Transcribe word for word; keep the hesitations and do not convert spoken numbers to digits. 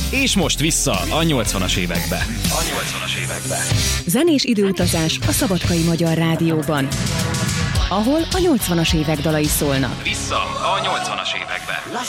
És most vissza a nyolcvanas évekbe. A nyolcvanas évekbe. Zenés időutazás a Szabadkai Magyar Rádióban, ahol a nyolcvanas évek dalai szólnak. Vissza a nyolcvanas évekbe.